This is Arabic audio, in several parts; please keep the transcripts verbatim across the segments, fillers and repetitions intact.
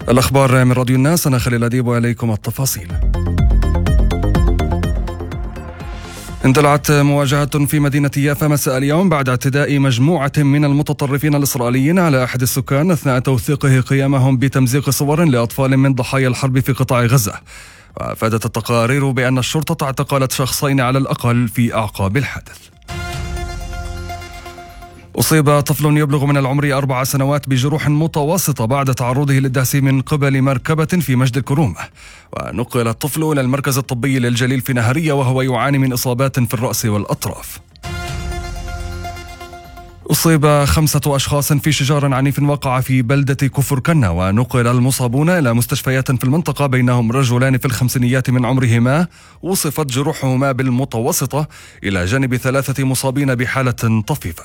الأخبار من راديو الناس، أنا خليل أديب وإليكم التفاصيل. اندلعت مواجهة في مدينة يافا مساء اليوم بعد اعتداء مجموعة من المتطرفين الإسرائيليين على أحد السكان أثناء توثيقه قيامهم بتمزيق صور لأطفال من ضحايا الحرب في قطاع غزة. وأفادت التقارير بأن الشرطة اعتقلت شخصين على الأقل في أعقاب الحادث. أصيب طفل يبلغ من العمر أربع سنوات بجروح متوسطة بعد تعرضه للدهس من قبل مركبة في مجد الكرومة، ونقل الطفل إلى المركز الطبي للجليل في نهرية وهو يعاني من إصابات في الرأس والأطراف. أصيب خمسة أشخاص في شجار عنيف وقع في بلدة كفر كنا، ونقل المصابون إلى مستشفيات في المنطقة بينهم رجلان في الخمسينيات من عمرهما وصفت جروحهما بالمتوسطة، إلى جانب ثلاثة مصابين بحالة طفيفة.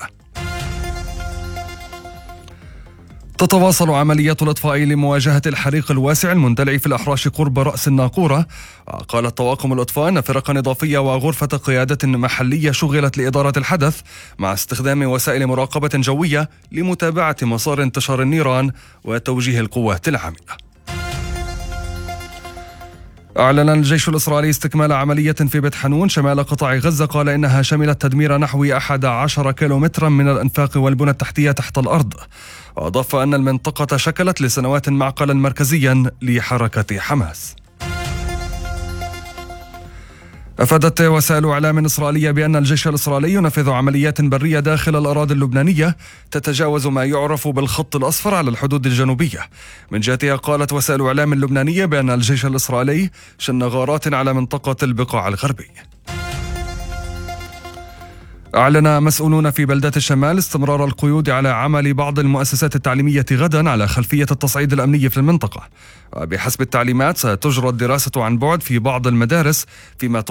تتواصل عمليات الإطفاء لمواجهة الحريق الواسع المندلع في الأحراش قرب رأس الناقورة. وقال طواقم الإطفاء أن فرقا إضافية وغرفة قيادة محلية شغلت لإدارة الحدث مع استخدام وسائل مراقبة جوية لمتابعة مسار انتشار النيران وتوجيه القوات العاملة. أعلن الجيش الإسرائيلي استكمال عملية في بيت حنون شمال قطاع غزة، قال إنها شملت تدمير نحو أحد عشر كيلومترا من الأنفاق والبنى التحتية تحت الأرض. وأضاف أن المنطقة شكلت لسنوات معقلا مركزيا لحركة حماس. أفادت وسائل إعلام إسرائيلية بأن الجيش الإسرائيلي ينفذ عمليات برية داخل الأراضي اللبنانية تتجاوز ما يعرف بالخط الأصفر على الحدود الجنوبية. من جهتها قالت وسائل إعلام اللبنانية بأن الجيش الإسرائيلي شن غارات على منطقة البقاع الغربي. أعلن مسؤولون في بلدات الشمال استمرار القيود على عمل بعض المؤسسات التعليمية غدا على خلفية التصعيد الأمني في المنطقة. وبحسب التعليمات ستجرى الدراسة عن بعد في بعض المدارس، فيما